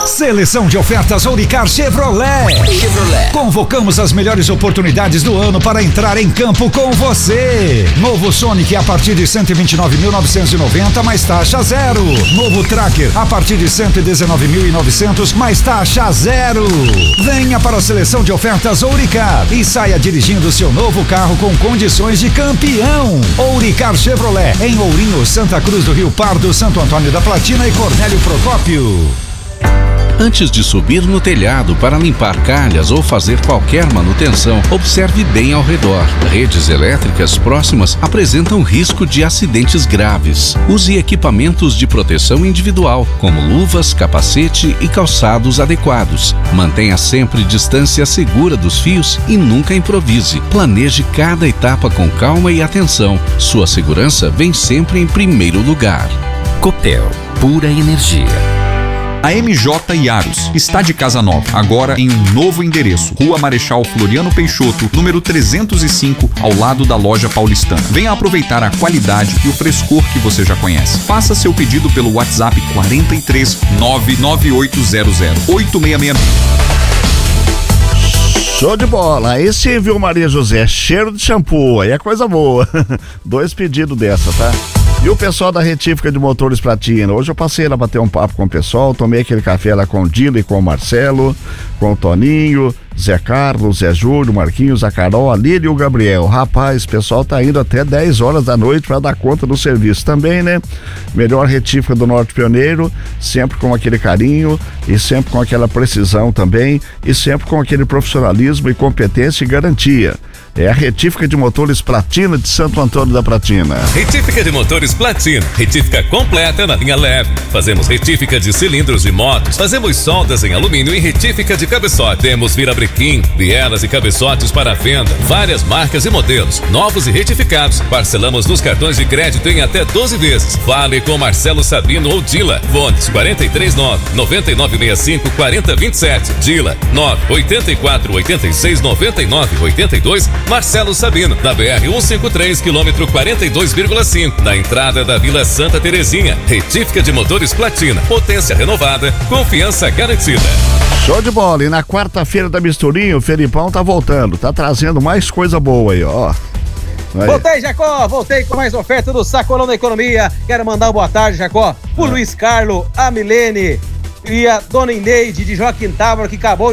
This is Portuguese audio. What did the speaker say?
Seleção de ofertas Ouricar Chevrolet. Convocamos as melhores oportunidades do ano para entrar em campo com você. Novo Sonic a partir de 129.990 mais taxa zero. Novo Tracker a partir de 119.900 mais taxa zero. Venha para a seleção de ofertas Ouricar e saia dirigindo seu novo carro com condições de campeão. Ouricar Chevrolet em Ourinho, Santa Cruz do Rio Pardo, Santo Antônio da Platina e Cornélio Procópio. Antes de subir no telhado para limpar calhas ou fazer qualquer manutenção, observe bem ao redor. Redes elétricas próximas apresentam risco de acidentes graves. Use equipamentos de proteção individual, como luvas, capacete e calçados adequados. Mantenha sempre distância segura dos fios e nunca improvise. Planeje cada etapa com calma e atenção. Sua segurança vem sempre em primeiro lugar. Copel, pura energia. A MJ Yaros está de casa nova, agora em um novo endereço. Rua Marechal Floriano Peixoto, número 305, ao lado da loja paulistana. Venha aproveitar a qualidade e o frescor que você já conhece. Faça seu pedido pelo WhatsApp 43 99800 8666. Show de bola, aí sim, viu, Maria José? Cheiro de shampoo, aí é coisa boa. 2 pedidos dessa, tá? E o pessoal da Retífica de Motores Platina, hoje eu passei lá pra bater um papo com o pessoal, tomei aquele café lá com o Dila e com o Marcelo, com o Toninho, Zé Carlos, Zé Júlio, Marquinhos, a Carol, a Lília e o Gabriel. Rapaz, o pessoal tá indo até 10 horas da noite pra dar conta do serviço também, né? Melhor retífica do Norte Pioneiro, sempre com aquele carinho e sempre com aquela precisão também e sempre com aquele profissionalismo e competência e garantia. É a Retífica de Motores Platina de Santo Antônio da Platina. Retífica de Motores Platina. Retífica completa na linha leve. Fazemos retífica de cilindros de motos. Fazemos soldas em alumínio e retífica de cabeçote. Temos virabrequim, bielas e cabeçotes para venda. Várias marcas e modelos. Novos e retificados. Parcelamos nos cartões de crédito em até 12 vezes. Fale com Marcelo Sabino ou Dila. Fones 439-9965-4027. Dila 984-86-99-82. Marcelo Sabino, na BR-153, quilômetro 42,5, na entrada da Vila Santa Terezinha. Retífica de Motores Platina, potência renovada, confiança garantida. Show de bola, e na quarta-feira da Misturinha, o Felipão tá voltando, tá trazendo mais coisa boa aí, ó. Aí. Voltei, Jacó, voltei com mais oferta do Sacolão da Economia. Quero mandar uma boa tarde, Jacó, pro Luiz Carlos, a Milene e a Dona Ineide de Joaquim Tábora, que acabou